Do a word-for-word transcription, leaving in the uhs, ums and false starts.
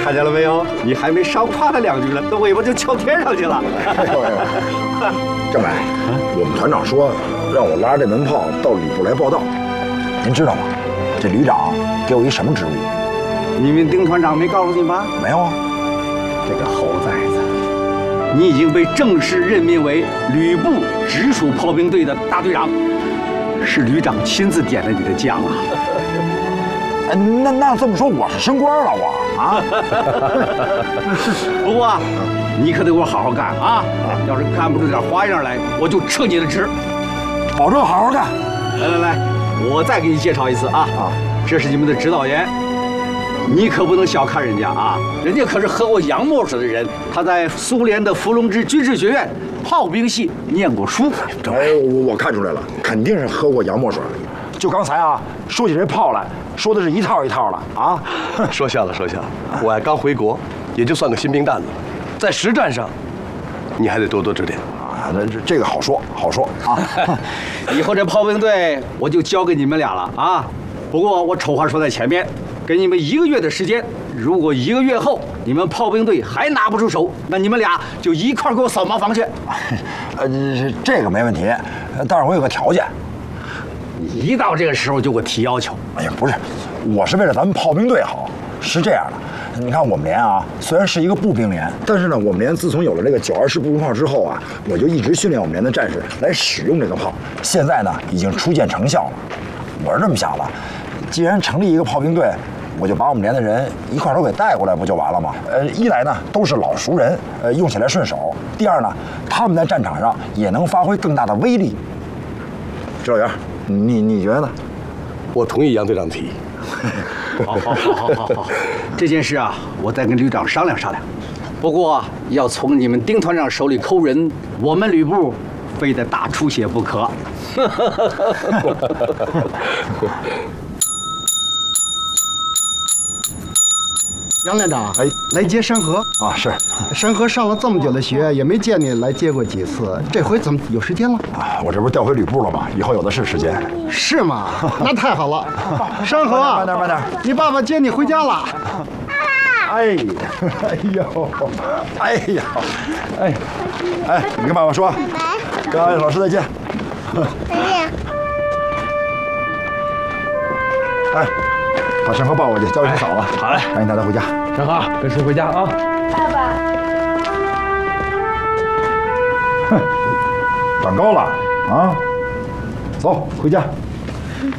看见了没有？你还没少夸他两句呢，那尾巴就翘天上去了。 郑伟，我们团长说让我拉着这门炮到旅部来报道，您知道吗？这旅长给我一什么职务？ 你们丁团长没告诉你吗？ 没有啊。 这个猴崽子，你已经被正式任命为旅部直属炮兵队的大队长，是旅长亲自点的你的将啊。 哎，那那这么说，我是升官了，我啊。 不过，你可得给我好好干啊！要是干不出点花样来，我就撤你的职。 保证好好干。 来来来，我再给你介绍一次啊！啊，这是你们的指导员，你可不能小看人家啊！人家可是喝过洋墨水的人，他在苏联的伏龙芝军事学院炮兵系念过书。 哎，我我看出来了，肯定是喝过洋墨水。就刚才啊，说起这炮来，说的是一套一套的啊。 说笑了，说笑了。我还刚回国，也就算个新兵蛋子，在实战上，你还得多多指点啊。那这这个好说好说啊。 以后这炮兵队我就交给你们俩了啊。不过我丑话说在前面，给你们一个月的时间。如果一个月后你们炮兵队还拿不出手，那你们俩就一块给我扫茅房去。 呃，这个没问题，但是我有个条件。 你一到这个时候就给我提要求。 哎呀，不是，我是为了咱们炮兵队好。是这样的，你看我们连啊，虽然是一个步兵连，但是呢，我们连自从有了这个九二式步兵炮之后啊，我就一直训练我们连的战士来使用这个炮。现在呢，已经初见成效了。我是这么想的，既然成立一个炮兵队，我就把我们连的人一块儿都给带过来，不就完了吗？呃，一来呢都是老熟人，呃，用起来顺手；第二呢，他们在战场上也能发挥更大的威力。指导员，你你觉得呢？ 我同意杨队长的提议。 好，好，好，好，好，好，这件事啊，我再跟旅长商量商量。不过要从你们丁团长手里抠人，我们旅部非得大出血不可。 杨连长， 哎， 来接山河啊，是。 山河上了这么久的学，也没见你来接过几次，这回怎么有时间了？ 啊，我这不是调回旅部了吗？以后有的是时间。 是吗？那太好了。山河， 慢点，慢点。 你爸爸接你回家了。 哎，哎呦，哎呀，哎，哎，你跟爸爸说，跟老师再见。 再见。 哎。把山河抱过去，交给你嫂子。 好嘞， 赶紧带他回家。 山河，跟叔回家啊！ 爸爸。 哼，长高了啊！走，回家。